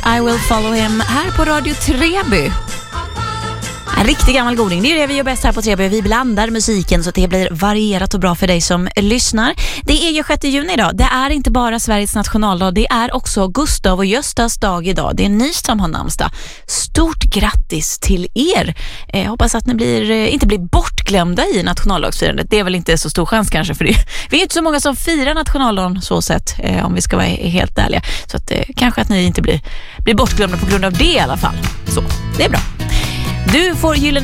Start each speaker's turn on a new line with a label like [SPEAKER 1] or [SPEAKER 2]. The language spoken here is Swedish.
[SPEAKER 1] I Will Follow Him här på Radio Treby. En riktig gammal goding. Det är det vi gör bäst här på Treby. Vi blandar musiken så att det blir varierat och bra för dig som lyssnar. Det är ju 6 juni idag. Det är inte bara Sveriges nationaldag. Det är också Gustav och Göstas dag idag. Det är Nyström har namnsdag. Stort grattis till er. Hoppas att ni inte blir bortglömda i nationaldagsfirandet. Det är väl inte så stor chans kanske för det. Vi är inte så många som firar nationaldagen så sett, om vi ska vara helt ärliga. Så att kanske att ni inte blir bortglömda på grund av det i alla fall. Så, det är bra. Du får gyllene